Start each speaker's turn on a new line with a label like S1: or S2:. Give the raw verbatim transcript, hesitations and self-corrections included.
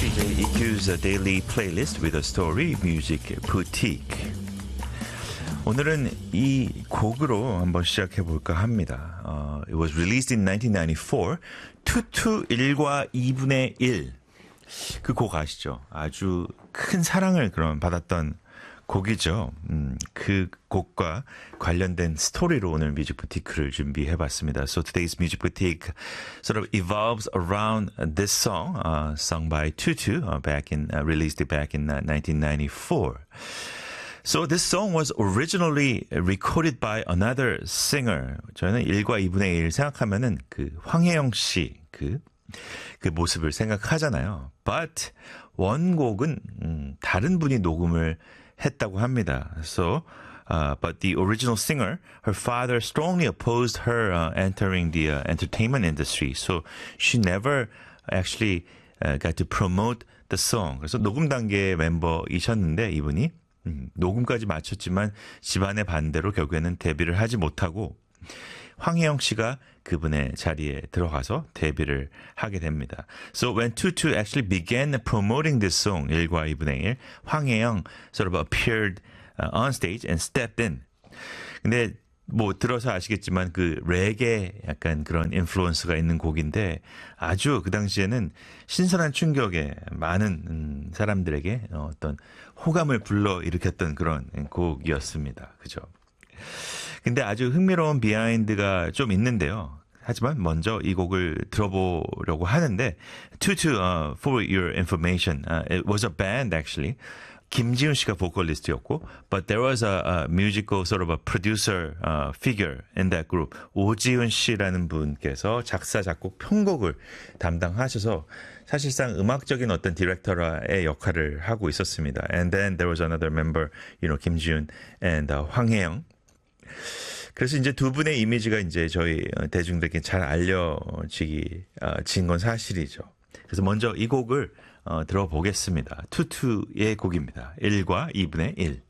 S1: 디제이 이큐's Daily Playlist with a Story Music Boutique. 오늘은 이 곡으로 한번 시작해볼까 합니다. Uh, it was released in nineteen ninety-four. 투투 일과 이분의 일. 그 곡 아시죠? 아주 큰 사랑을 그런 받았던 곡이죠. 음, 그 곡과 관련된 스토리로 오늘 뮤직 부티크를 준비해봤습니다. So today's music boutique sort of evolves around this song, uh, sung by Tutu, uh, back in uh, released it back in uh, nineteen ninety-four. So this song was originally recorded by another singer. 저는 일과 이분의 일 생각하면은 그 황혜영 씨 그 그 모습을 생각하잖아요. But 원곡은 음, 다른 분이 녹음을 했다고 합니다. So, uh, but the original singer, her father strongly opposed her uh, entering the uh, entertainment industry. So she never actually uh, got to promote the song. 그래서 녹음 단계 멤버이셨는데 이분이 음, 녹음까지 마쳤지만 집안의 반대로 결국에는 데뷔를 하지 못하고 황혜영 씨가 그분의 자리에 들어가서 데뷔를 하게 됩니다. So when Tutu actually began promoting this song, 일과 이분의 일, 황혜영 sort of appeared on stage and stepped in. 근데 뭐 들어서 아시겠지만 그 레게 약간 그런 인플루언스가 있는 곡인데 아주 그 당시에는 신선한 충격에 많은 사람들에게 어떤 호감을 불러일으켰던 그런 곡이었습니다. 그죠? 근데 아주 흥미로운 비하인드가 좀 있는데요. 하지만 먼저 이 곡을 들어보려고 하는데 Tutu, uh, for your information, uh, it was a band actually. 김지훈 씨가 보컬리스트였고 but there was a, a musical sort of a producer uh, figure in that group. 오지훈 씨라는 분께서 작사, 작곡, 편곡을 담당하셔서 사실상 음악적인 어떤 디렉터의 역할을 하고 있었습니다. And then there was another member, you know, 김지훈 and uh, 황혜영. 그래서 이제 두 분의 이미지가 이제 저희 대중들에게 잘 알려지기, 어, 진 건 사실이죠. 그래서 먼저 이 곡을 어, 들어보겠습니다. 투투의 곡입니다. 일과 이분의 일.